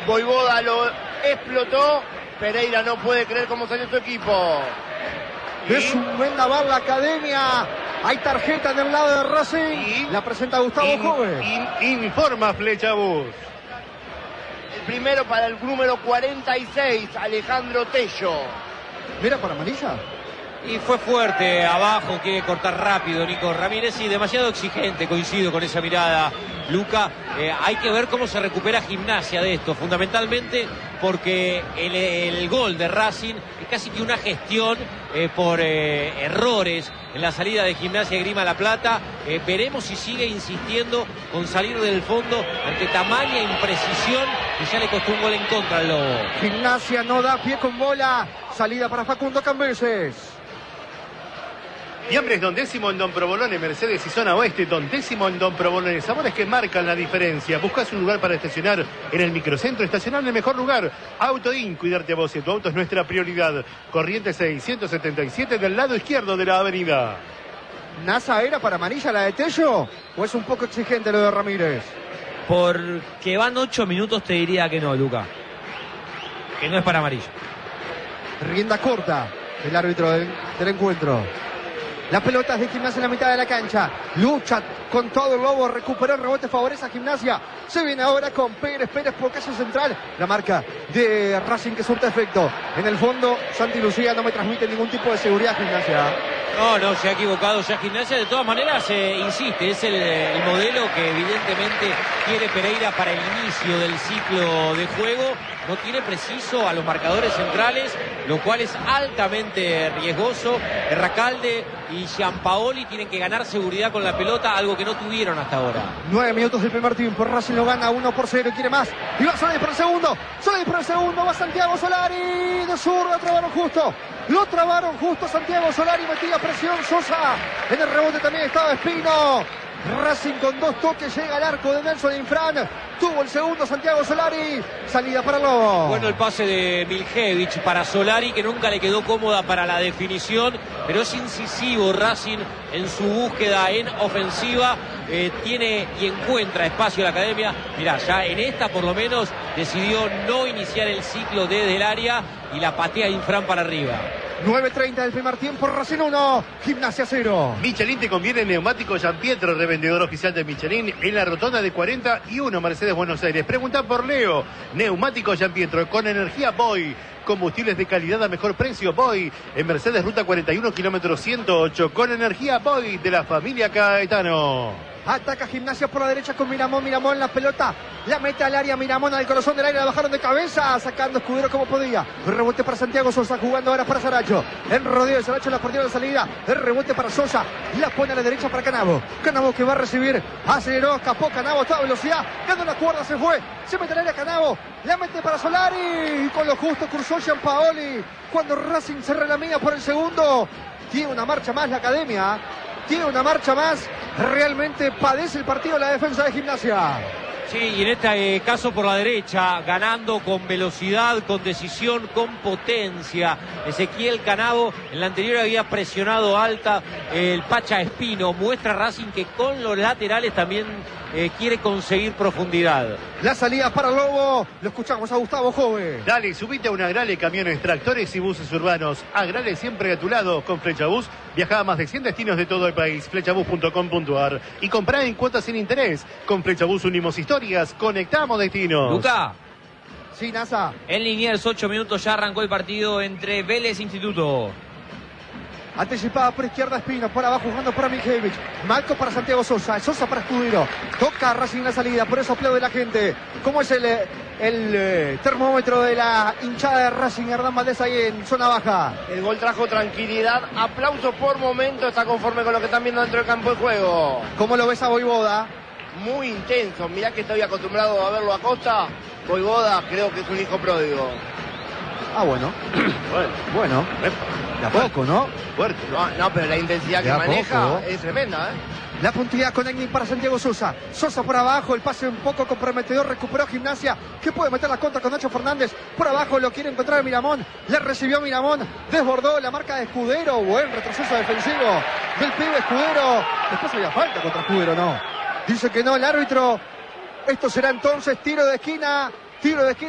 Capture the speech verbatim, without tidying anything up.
Voivoda lo explotó. Pereira no puede creer cómo salió su equipo. Y... es un vendaval la academia. Hay tarjeta en el lado de Racing. Y... la presenta Gustavo in, Jove. In, informa Flechabús. El primero para el número cuarenta y seis, Alejandro Tello. Mira para amarilla. Y fue fuerte abajo, quiere cortar rápido Nico Ramírez y demasiado exigente, coincido con esa mirada, Luca. Eh, hay que ver cómo se recupera Gimnasia de esto, fundamentalmente porque el, el gol de Racing es casi que una gestión eh, por eh, errores en la salida de Gimnasia y Grima La Plata. Eh, veremos si sigue insistiendo con salir del fondo ante tamaña imprecisión que ya le costó un gol en contra al Lobo. Gimnasia no da pie con bola, salida para Facundo Cambeses. Fiambres Don Décimo en Don Provolone, Mercedes y Zona Oeste, Don Décimo en Don Provolone. Sabores que marcan la diferencia. Buscas un lugar para estacionar en el microcentro, estacionar en el mejor lugar. Autoin, cuidarte a vos y tu auto es nuestra prioridad. Corriente seiscientos setenta y siete del lado izquierdo de la avenida. ¿Nasa era para amarilla la de Tello o es un poco exigente lo de Ramírez? Porque van ocho minutos te diría que no, Luca. Que no es para amarilla. Rienda corta el árbitro del, del encuentro. Las pelotas de Gimnasia en la mitad de la cancha. Lucha con todo el Lobo. Recuperó el rebote. Favorece a Gimnasia. Se viene ahora con Pérez. Pérez por calle central. La marca de Racing que surte efecto. En el fondo, Santi Lucía no me transmite ningún tipo de seguridad Gimnasia. No, no, se ha equivocado ya Gimnasia. De todas maneras, eh, insiste. Es el, el modelo que evidentemente quiere Pereira para el inicio del ciclo de juego. No tiene preciso a los marcadores centrales, lo cual es altamente riesgoso. Erracalde y Gianpaoli tienen que ganar seguridad con la pelota, algo que no tuvieron hasta ahora. Nueve minutos del primer tiempo. Racing lo gana uno por cero. Quiere más. Y va Solari por el segundo. Solari por el segundo. Va Santiago Solari. De zurdo. Lo trabaron justo. Lo trabaron justo Santiago Solari. Metía presión Sosa. En el rebote también estaba Espino. Racing con dos toques llega al arco de Nelson Infran. Tuvo el segundo Santiago Solari. Salida para Lobo. Bueno, el pase de Miljevich para Solari, que nunca le quedó cómoda para la definición, pero es incisivo Racing en su búsqueda en ofensiva. Eh, tiene y encuentra espacio la academia. Mirá, ya en esta por lo menos decidió no iniciar el ciclo desde el área y la patea Infran para arriba. nueve treinta del primer tiempo, Racing uno, Gimnasia cero. Michelin te conviene neumático Gianpietro, revendedor oficial de Michelin en la rotonda de cuarenta y uno, Mercedes Buenos Aires. Pregunta por Leo. Neumático Gianpietro con energía Boy. Combustibles de calidad a mejor precio Boy. En Mercedes Ruta cuarenta y uno, kilómetro ciento ocho. Con energía Boy de la familia Caetano. Ataca Gimnasia por la derecha con Miramón. Miramón la pelota. La mete al área. Miramón al corazón del área. La bajaron de cabeza. Sacando Escudero como podía. El rebote para Santiago Sosa. Jugando ahora para Saracho. El rodeo de Saracho la perdió de salida. El rebote para Sosa. La pone a la derecha para Canavo. Canavo que va a recibir. Aceleró. Escapó Canavo a toda velocidad. Ganó la cuerda. Se fue. Se mete al área Canavo. La mete para Solari. Y con lo justo cruzó Gianpaoli. Cuando Racing se relamía por el segundo. Tiene una marcha más la academia. Tiene una marcha más. Realmente padece el partido la defensa de Gimnasia. Sí, y en este eh, caso por la derecha, ganando con velocidad, con decisión, con potencia. Ezequiel Canavo, en la anterior había presionado alta el Pacha Espino. Muestra Racing que con los laterales también eh, quiere conseguir profundidad. La salida para Lobo. Lo escuchamos a Gustavo Jove. Dale, subite a un Agrale, camiones, tractores y buses urbanos. Agrale siempre a tu lado con Flechabús. Viaja a más de cien destinos de todo el país. Flechabús punto com punto a r. Y comprá en cuotas sin interés. Con Flechabús unimos historias. Conectamos destinos. Luca. Sí, Nasa. En Liniers, ocho minutos ya arrancó el partido entre Vélez e Instituto. Anticipada por izquierda Espino, por abajo jugando para Miljevich. Marco para Santiago Sosa, Sosa para Escudero. Toca Racing la salida, por eso aplaude la gente. ¿Cómo es el, el, el termómetro de la hinchada de Racing? Hernán Valdés ahí en zona baja. El gol trajo tranquilidad, aplauso por momento, está conforme con lo que están viendo dentro del campo de juego. ¿Cómo lo ves a Voivoda? Muy intenso, mirá que estoy acostumbrado a verlo a Costa. Voivoda creo que es un hijo pródigo. Ah, bueno. Bueno, Bueno. De a poco, ¿no? Fuerte. No, no, pero la intensidad que De a maneja poco. es tremenda, ¿eh? La puntilidad con Egni para Santiago Sosa. Sosa por abajo, el pase un poco comprometedor, recuperó Gimnasia, que puede meter la contra con Nacho Fernández. Por abajo lo quiere encontrar Miramón, le recibió Miramón, desbordó la marca de Escudero. Buen retroceso defensivo del pibe Escudero. Después había falta contra Escudero, ¿no? Dice que no el árbitro. Esto será entonces tiro de esquina, tiro de esquina.